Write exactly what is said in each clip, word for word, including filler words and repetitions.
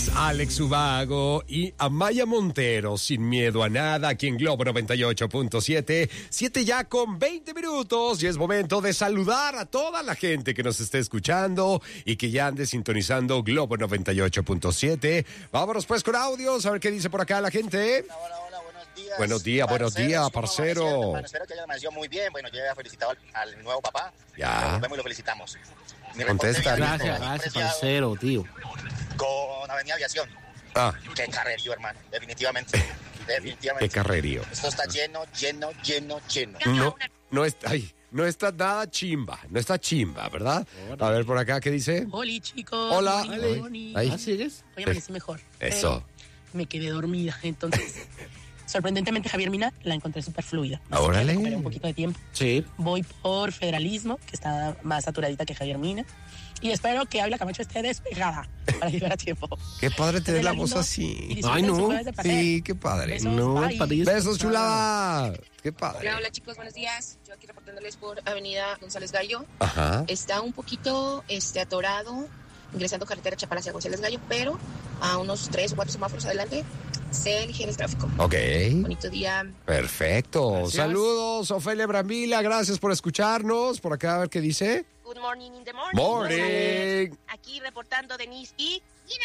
Alex Ubago y Amaya Montero, sin miedo a nada, aquí en Globo noventa y ocho punto siete, siete ya con veinte minutos, y es momento de saludar a toda la gente que nos esté escuchando y que ya ande sintonizando Globo noventa y ocho punto siete. Vámonos pues con audios, a ver qué dice por acá la gente. Hola, hola, hola, buenos días. Buenos días, buenos días, parcero. Bueno, espero que haya amanecido muy bien. Bueno, yo ya he felicitado al, al nuevo papá. Ya. Nos vemos y lo felicitamos. Mi Contesta. Gracias, gracias, parcero, tío. Con Avenida Aviación. Ah, Qué carrerío, hermano. Definitivamente. Definitivamente. qué carrerío. Esto está lleno, lleno, lleno, lleno. No, no está, ay, no está nada chimba, no está chimba, ¿verdad? A ver por acá, ¿qué dice? Hola, chicos. Hola. Morning, morning. Ahí. ¿Ah, sigues? Hoy amanecí mejor. Eso. Pero me quedé dormida, entonces... Sorprendentemente, Javier Mina la encontré súper fluida. Órale. Recuperé un poquito de tiempo. Sí. Voy por Federalismo, que está más saturadita que Javier Mina. Y espero que Ávila Camacho esté despejada para llegar a tiempo. Qué padre tener la Lindo, voz y así. disfruten Ay, no. su jueves de placer. Sí, qué padre. Besos, No, bye. París. Besos, chulada. Qué padre. Hola, hola chicos, buenos días. Yo aquí reportándoles por Avenida González Gallo. Ajá. Está un poquito este, atorado, ingresando carretera Chapala hacia González Gallo, pero a unos tres o cuatro semáforos adelante se elige el tráfico. Ok. Bonito día. Perfecto. Gracias. Saludos, Ofelia Brambila. Gracias por escucharnos. Por acá, a ver qué dice. Good morning in the morning. Morning. Aquí reportando Denise y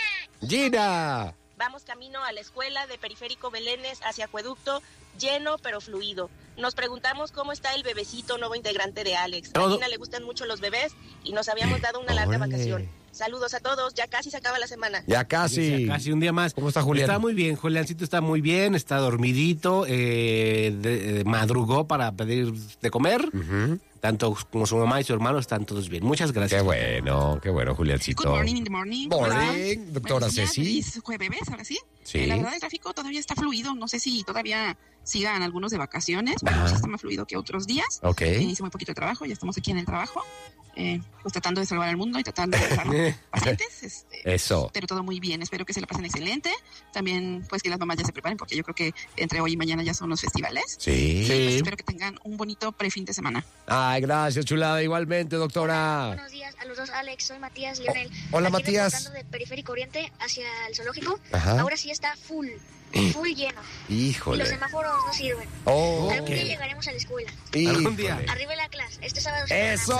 Gina. vamos camino a la escuela de Periférico Belénes hacia Acueducto, lleno pero fluido. Nos preguntamos cómo está el bebecito nuevo integrante de Alex. A Todo. Gina le gustan mucho los bebés y nos habíamos dado una larga Órale. vacación. Saludos a todos, ya casi se acaba la semana. Ya casi. Casi un día más. ¿Cómo está Julián? Está muy bien, Juliancito está muy bien, está dormidito, eh, de- eh, madrugó para pedir de comer. Ujú. Tanto como su mamá y su hermano están todos bien. Muchas gracias. Qué bueno, qué bueno, Juliancito. Good morning in the morning. Morning, Hola. doctora Buenos días, Ceci. feliz jueves, ahora sí. Sí. Eh, La verdad, el tráfico todavía está fluido. No sé si todavía sigan algunos de vacaciones, pero Ajá. sí está más fluido que otros días. Ok. Eh, hice muy poquito de trabajo, ya estamos aquí en el trabajo. Eh, pues tratando de salvar al mundo y tratando de dejar pacientes. Este, Eso. pero todo muy bien. Espero que se la pasen excelente. También, pues que las mamás ya se preparen, porque yo creo que entre hoy y mañana ya son los festivales. Sí. Pues, Sí. espero que tengan un bonito prefin de semana. Ay, gracias, chulada. Igualmente, doctora. Buenos días a los dos, Alex. Soy Matías Leonel. Hola, Aquí Matías. reportando de Periférico Oriente hacia el zoológico. Ajá. Ahora sí está full, full lleno. Y los Híjole. semáforos no sirven. Oh. Algún día llegaremos a la escuela. Algún día. Híjole. Arriba la clase. Este sábado se ¡Eso!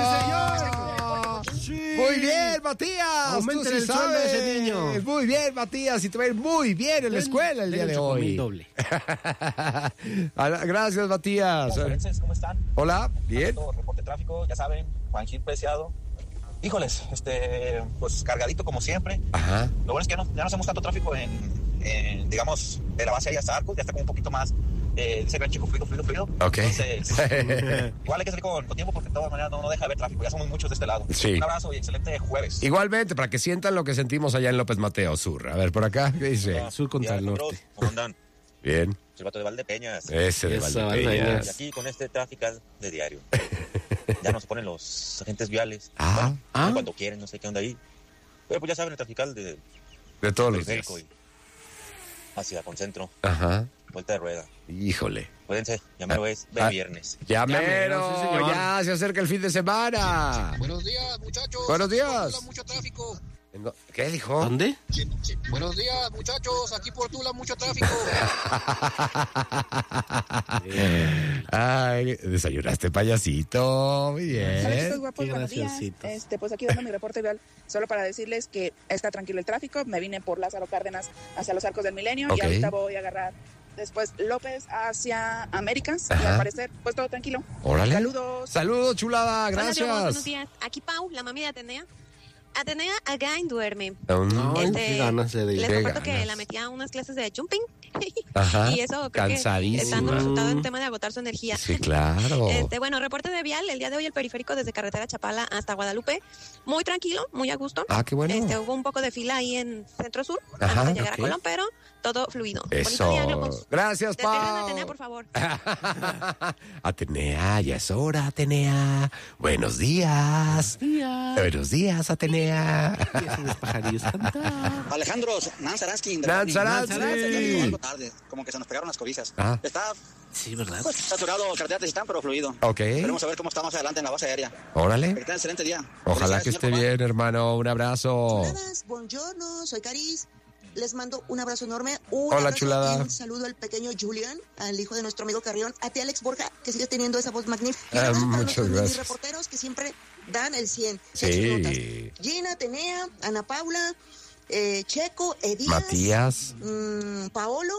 Sí. Muy bien, Matías. Aumenten Tú sí el sueldo de ese sabes. niño. Muy bien, Matías. Y te va a ir muy bien en la escuela el día Den de el chocomil hoy. doble. Gracias, Matías. Forenses, ¿cómo están? Hola, bien. Todo reporte de tráfico, ya saben, Juan Gil Preciado. Híjoles, este, pues cargadito como siempre. Ajá. Lo bueno es que ya no, ya no hacemos tanto tráfico en, en, digamos, de la base ahí hasta Arcos, ya está como un poquito más, eh, ese gran chico fluido, fluido, fluido. Ok. Entonces, igual hay que salir con, con tiempo porque de todas maneras no, no deja de haber tráfico, ya somos muchos de este lado. Sí. Un abrazo y excelente jueves. Igualmente, para que sientan lo que sentimos allá en López Mateo Sur. A ver, por acá, ¿qué dice? Hola, sur contra ya, el norte. bros, ¿cómo andan? Bien. El vato de Valdepeñas. Ese de Eso, Valdepeñas. Y aquí con este tráfico de diario. Ya nos ponen los agentes viales. Ah, Bueno, ah. cuando quieren, no sé qué onda ahí. Pero pues ya saben, el trafical de De todos los días. periférico y hacia Concentro, Ajá. vuelta de rueda. Híjole. Cuídense, ya mero es, ven Ah. viernes. Ya Ya mero, mero, sí, señor. ya se acerca el fin de semana. Buenos días, muchachos. Buenos días. Aquí por Tula, mucho tráfico. ¿Qué dijo? ¿Dónde? Buenos días, muchachos. Aquí por Tula, mucho tráfico. Ay, desayunaste, payasito. Muy Hola chicos bien. guapos, Qué buenos días. graciositos. Este, pues aquí dando mi reporte vial, solo para decirles que está tranquilo el tráfico. Me vine por Lázaro Cárdenas hacia los Arcos del Milenio Ok. y ahorita voy a agarrar después López hacia Américas y Ajá. al parecer pues todo tranquilo. Órale. Saludos. Saludos, chulada. Hola, mi amor, buenos Gracias. días. Aquí Pau, la mami de Atenea. Atenea again duerme. Mm, Ay, Este, qué ganas de Les Qué comparto que ganas. la metí a unas clases de jumping Ajá. y eso creo que está Cansadísima. dando resultado en tema de agotar su energía. Sí, claro. Este, bueno, reporte de vial, el día de hoy el periférico desde carretera Chapala hasta Guadalupe, muy tranquilo, muy a gusto. Ah, qué bueno. Este, hubo un poco de fila ahí en Centro Sur Ajá, antes de llegar ok. a Colón, pero todo fluido. Bonito Eso. día, globos. Gracias, Despierten a Pau. Atenea, por favor. Atenea, ya es hora, Atenea. Buenos días. Buenos días, Atenea. Esos pajarillos cantar. Alejandro, Nan Saransky. Nan Saransky. Algo tarde, como que se nos pegaron las cobijas. Ah. Está Sí, ¿verdad? pues, saturado, carretera Tizistán, pero fluido. Ok. Esperemos a ver cómo está más adelante en la base aérea. Que Órale. tengan excelente día. Ojalá Felicidades, que esté señor papá. bien, hermano. Un abrazo. Buongiorno, soy Caris. Les mando un abrazo enorme. Un Hola, abrazo chulada. y un saludo al pequeño Julián, al hijo de nuestro amigo Carrión. A ti, Alex Borja, que sigues teniendo esa voz magnífica. Ah, Para muchas nuestros gracias. reporteros que siempre dan el cien. Sí. Gina, Atenea, Ana Paula, eh, Checo, Edías. Matías. Mmm, Paolo.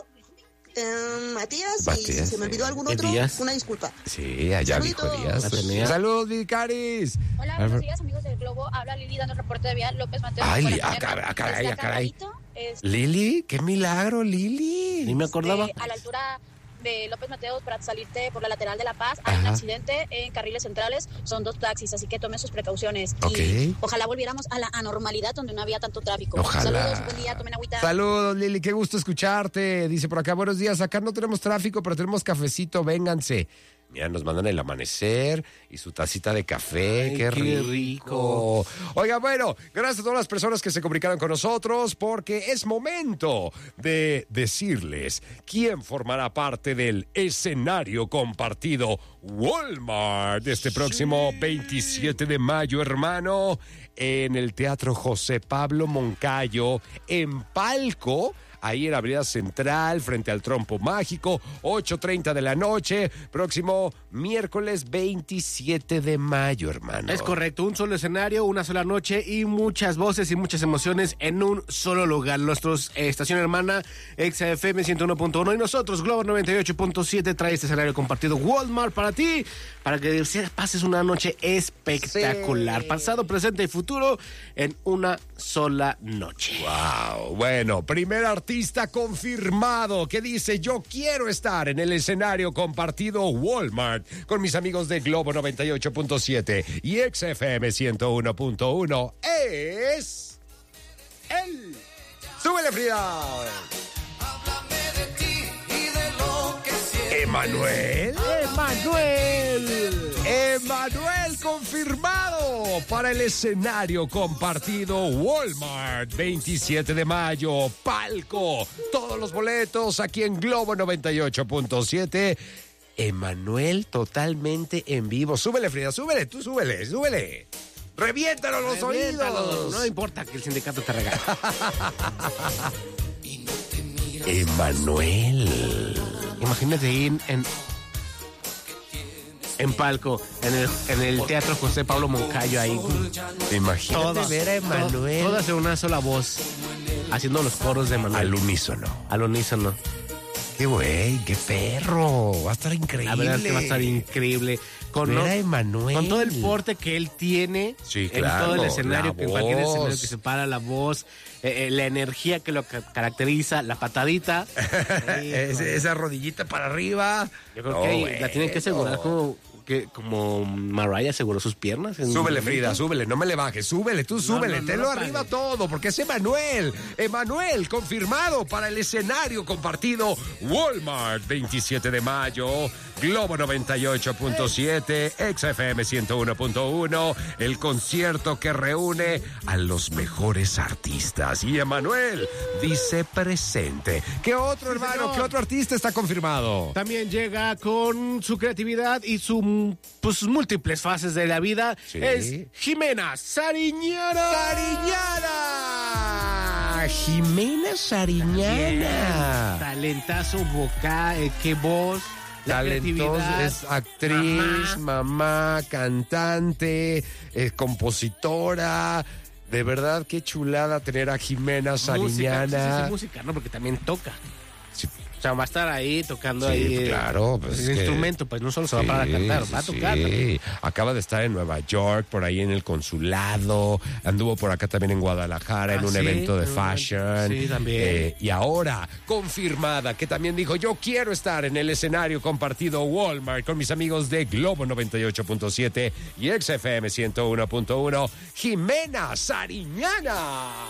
Eh, Matías, Matías, y si se me olvidó algún otro, Díaz. una disculpa. Sí, allá dijo Díaz. Atenea. Saludos, Vicaris. Hola, buenos días, amigos del Globo. Habla Lili dando el reporte de Vial López Mateo. Ay, Por li- la ah, mañana. caray, ah, caray, Está ah, caray. cargadito, es, Lili, qué milagro, Lili. Ni me acordaba. eh, a la altura de López Mateos para salirte por la lateral de La Paz. Hay Ajá. un accidente en carriles centrales. Son dos taxis, así que tomen sus precauciones. Ok. Y ojalá volviéramos a la anormalidad donde no había tanto tráfico. Ojalá. Saludos, buen día, tomen agüita. Saludos, Lili, qué gusto escucharte. Dice por acá, buenos días, acá no tenemos tráfico, pero tenemos cafecito, vénganse. Mira, nos mandan el amanecer y su tacita de café, Ay, qué, qué rico. rico. Oiga, bueno, gracias a todas las personas que se comunicaron con nosotros, porque es momento de decirles quién formará parte del escenario compartido Walmart este próximo veintisiete de mayo, hermano, en el Teatro José Pablo Moncayo, en Palco. Ahí en Avenida Central, frente al Trompo Mágico, ocho treinta de la noche, próximo miércoles veintisiete de mayo, hermano. Es correcto, un solo escenario, una sola noche y muchas voces y muchas emociones en un solo lugar. Nuestros eh, estación hermana X F M ciento uno punto uno y nosotros Globo noventa y ocho punto siete trae este escenario compartido Walmart para ti, para que pases una noche espectacular, Sí. pasado, presente y futuro en una sola noche. Wow, bueno, primer artista confirmado que dice yo quiero estar en el escenario compartido Walmart con mis amigos de Globo noventa y ocho punto siete y X F M ciento uno punto uno es él. ¡Súbele, Frida! Emanuel. ¡Emanuel! Emanuel confirmado para el escenario compartido Walmart, veintisiete de mayo, Palco. Todos los boletos aquí en Globo noventa y ocho punto siete. Emanuel totalmente en vivo. Súbele, Frida, súbele, tú súbele, súbele. Reviéntalo los Reviéntalo, oídos. no importa que el sindicato te regale. Emanuel. Imagínate ir en, en Palco, en el, en el Teatro José Pablo Moncayo ahí. Imagínate Todas, ver a Emanuel. to- todas en una sola voz, haciendo los coros de Emanuel. Al unísono. Al unísono. Qué güey, qué perro. Va a estar increíble. La verdad es que va a estar increíble. Con, Ver ¿no? a Emanuel. con todo el porte que él tiene Sí, en claro, todo el escenario, la que en cualquier voz. escenario que se para la voz, eh, eh, la energía que lo ca- caracteriza, la patadita. Sí, Esa, con- esa rodillita para arriba. Yo creo No, que ahí bueno. la tienen que asegurar como, que, como Mariah aseguró sus piernas. en- Súbele, en- Frida, súbele, no me le bajes, súbele, tú súbele, no, no tenlo lo arriba pagues. todo, porque es Emanuel, Emanuel confirmado para el escenario compartido Walmart, veintisiete de mayo, Globo noventa y ocho punto siete, X F M ciento uno punto uno, el concierto que reúne a los mejores artistas. Y Emanuel dice presente. ¿Qué otro, hermano, señor. qué otro artista está confirmado? También llega con su creatividad y sus pues, múltiples fases de la vida. Sí. Es Jimena Sariñana. ¡Sariñana! Jimena Sariñana. Talentazo vocal, eh, qué voz. La Talentosa, creatividad. es actriz, mamá, Mamá. cantante, eh, compositora. De verdad, qué chulada tener a Jimena Música, sí, sí, Sariñana. sí, música, ¿no? Porque también toca. Sí. O sea, va a estar ahí tocando Sí, ahí. eh, claro, pues el es que- instrumento, pues no solo se va a parar a Sí, cantar, sí, va a tocar. sí. Acaba de estar en Nueva York, por ahí en el consulado. Anduvo por acá también en Guadalajara en Ah, un sí, evento de en un fashion. evento. Sí, también. Eh, y ahora, confirmada, que también dijo, yo quiero estar en el escenario compartido Walmart con mis amigos de Globo noventa y ocho punto siete y X F M ciento uno punto uno, Jimena Sariñana.